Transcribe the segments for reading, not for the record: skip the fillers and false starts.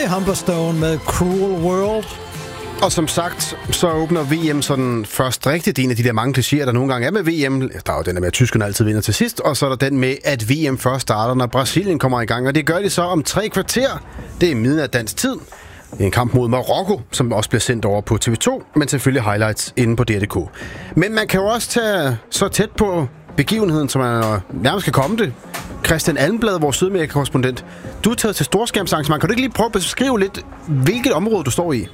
i Humberstone med Cruel World. Og som sagt, så åbner VM sådan først rigtigt en af de der mange klichéer, der nogle gange er med VM. Der er jo den der med, at tyskerne altid vinder til sidst, og så er der den med, at VM først starter, når Brasilien kommer i gang. Og det gør de så om 3 kvarter. Det er midnat dansk tid. En kamp mod Marokko, som også bliver sendt over på TV2, men selvfølgelig highlights inde på DR.dk. Men man kan jo også tage så tæt på begivenheden, som man nærmest kan komme det. Christian Almblad, vores Sydamerika-korrespondent. Du er taget til storskærmsarrangement. Kan du ikke lige prøve at beskrive lidt, hvilket område du står i?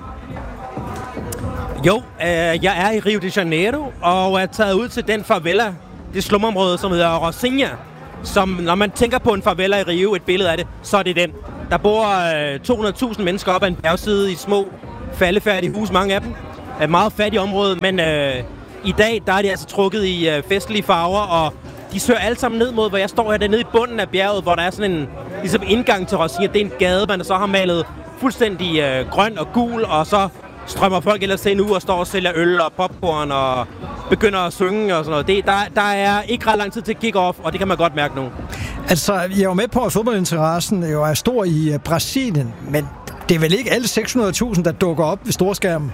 Jo, jeg er i Rio de Janeiro, og er taget ud til den favela, det slumområde, som hedder Rocinha. Som, når man tænker på en favela i Rio, et billede af det, så er det den. Der bor 200.000 mennesker op ad en bjergside i små, faldefærdige huse, mange af dem. Et meget fattigt område, men i dag, der er de altså trukket i festlige farver, og de søger alle sammen ned mod, hvor jeg står her, der nede i bunden af bjerget, hvor der er sådan en ligesom indgang til Rocinha. Det er en gade, man så har malet fuldstændig grøn og gul, og så strømmer folk ellers ind og står og sælger øl og popcorn og begynder at synge og sådan noget. Der er ikke ret lang tid til kick-off, og det kan man godt mærke nu. Altså, jeg er jo med på, at fodboldinteressen jo er stor i Brasilien, men det er vel ikke alle 600.000, der dukker op ved storskærmen?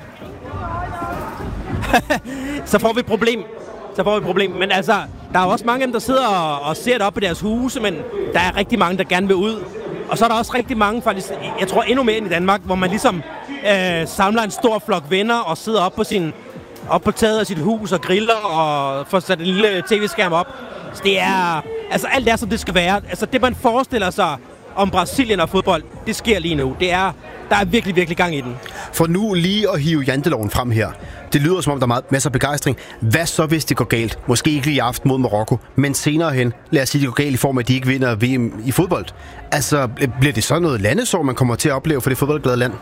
Så får vi et problem. Men altså, der er også mange af dem, der sidder og ser det op på deres huse, men der er rigtig mange, der gerne vil ud. Og så er der også rigtig mange, faktisk, jeg tror endnu mere end i Danmark, hvor man ligesom samler en stor flok venner og sidder op på taget af sit hus og griller og får sat en lille tv-skærm op. Så det er, altså alt er, som det skal være. Altså det, man forestiller sig om Brasilien og fodbold, det sker lige nu. Der er virkelig, virkelig gang i den. For nu lige at hive janteloven frem her. Det lyder som om, der er masser af begejstring. Hvad så, hvis det går galt? Måske ikke lige i aften mod Marokko, men senere hen. Lad os sige, det går galt i form af, at de ikke vinder VM i fodbold. Altså, bliver det så noget landesår, man kommer til at opleve for det fodboldglade land?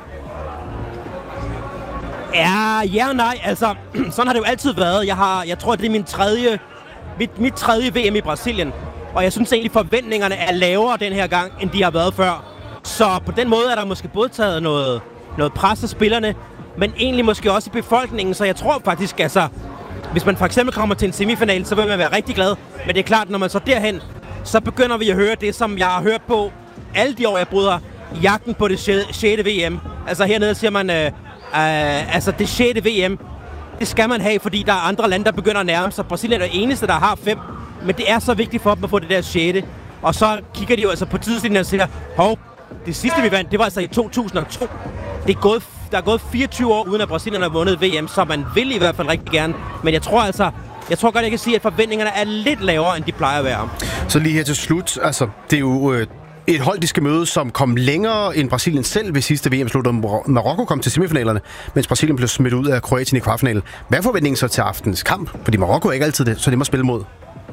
Ja og nej. Altså, sådan har det jo altid været. Jeg tror, det er mit tredje VM i Brasilien. Og jeg synes egentlig, forventningerne er lavere den her gang, end de har været før. Så på den måde er der måske både taget noget pres af spillerne, men egentlig måske også i befolkningen. Så jeg tror faktisk, altså, hvis man for eksempel kommer til en semifinal, så vil man være rigtig glad. Men det er klart, når man så derhen, så begynder vi at høre det, som jeg har hørt på alle de år, jeg bryder, jagten på det 6. VM. Altså hernede siger man, altså det 6. VM, det skal man have, fordi der er andre lande, der begynder at nærme sig. Brasilien er det eneste, der har 5, men det er så vigtigt for dem at få det der 6. Og så kigger de jo altså på tidslinjen og siger, det sidste vi vandt, det var altså i 2002. Der er gået 24 år, uden at Brasilien har vundet VM, så man vil i hvert fald rigtig gerne. Men jeg tror godt, jeg kan sige, at forventningerne er lidt lavere, end de plejer at være. Så lige her til slut, altså, det er jo et hold, de skal møde, som kom længere end Brasilien selv ved sidste VM sluttede. Marokko kom til semifinalerne, mens Brasilien blev smidt ud af Kroatien i kvartfinalen. Hvad er forventningen så til aftens kamp? Fordi Marokko er ikke altid det, så det må spille mod.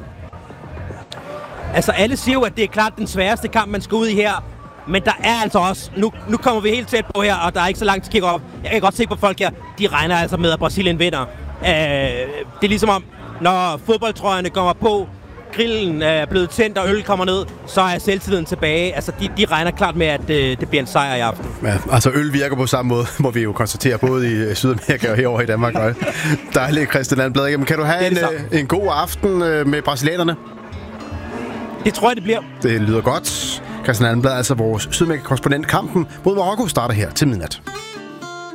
Altså, alle siger jo, at det er klart den sværeste kamp, man skal ud i her. Men der er altså også, nu kommer vi helt tæt på her, og der er ikke så langt til kick-off. Jeg kan godt se på folk her, de regner altså med, at Brasilien vinder. Det er ligesom om, når fodboldtrøjerne kommer på, grillen er blevet tændt, og øl kommer ned, så er selvtilliden tilbage. Altså, de regner klart med, at det bliver en sejr i aften. Ja, altså øl virker på samme måde, må vi jo konstatere, både i Sydamerika og herovre i Danmark. Dejligt, Christian Almblad. Men kan du have en god aften med brasilianerne? Det tror jeg, det bliver. Det lyder godt. Christian Almblad, altså vores Sydamerika-korrespondent. Kampen mod Marokko starter her til midnat.